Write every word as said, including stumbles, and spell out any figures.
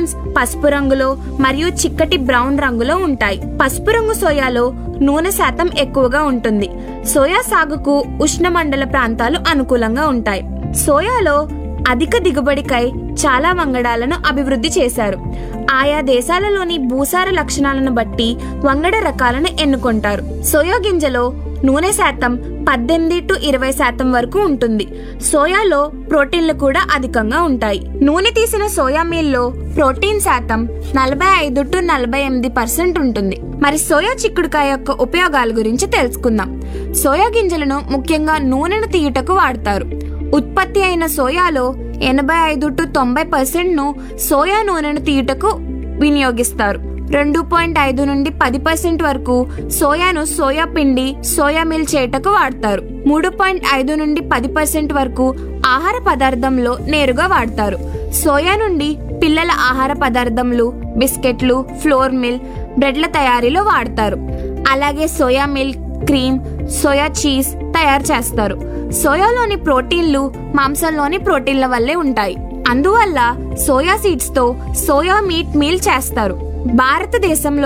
Beans పసుపు రంగులో మరియు చిక్కటి బ్రౌన్ రంగులో ఉంటాయి. పసుపు రంగు సోయాలో నూనె శాతం ఎక్కువగా ఉంటుంది. సోయా సాగుకు ఉష్ణమండల ప్రాంతాలు అనుకూలంగా ఉంటాయి. సోయాలో అధిక దిగుబడికై చాలా వంగడాలను అభివృద్ధి చేశారు. ఆయా దేశాలలోని భూసార లక్షణాలను బట్టి వంగడ రకాలను ఎన్నుకుంటారు. సోయా గింజలో నూనె శాతం పద్దెనిమిది టు ఇరవై శాతం వరకు ఉంటుంది. సోయాలో ప్రోటీన్లు కూడా అధికంగా ఉంటాయి. నూనె తీసిన సోయా మీల్లో ప్రోటీన్ శాతం నలభై ఐదు టు నలభై ఎనిమిది పర్సెంట్ ఉంటుంది. మరి సోయా చిక్కుడుకాయ యొక్క ఉపయోగాల గురించి తెలుసుకుందాం. సోయా గింజలను ముఖ్యంగా నూనెను తీయుటకు వాడతారు. ఉత్పత్తి అయిన సోయాలో ఎనభై ఐదు టు తొంభై పర్సెంట్ ను సోయా నూనెను తీయుటకు వినియోగిస్తారు. రెండు పాయింట్ ఐదు నుండి పది పర్సెంట్ వరకు సోయాను సోయా పిండి సోయా మిల్ చేయటకు వాడతారు. మూడు పాయింట్ ఐదు నుండి పది పర్సెంట్ వరకు ఆహార పదార్థంలో నేరుగా వాడతారు. సోయా నుండి పిల్లల ఆహార పదార్థములు, బిస్కెట్లు, ఫ్లోర్ మిల్, బ్రెడ్ల తయారీలో వాడతారు. అలాగే soya milk, cream, soya cheese తయారు చేస్తారు. సోయాలోని ప్రోటీన్లు మాంసంలోని ప్రోటీన్ల వల్లే ఉంటాయి. అందువల్ల సోయా సీడ్స్ తో సోయా మీట్ మీల్ చేస్తారు. భారతదేశంలో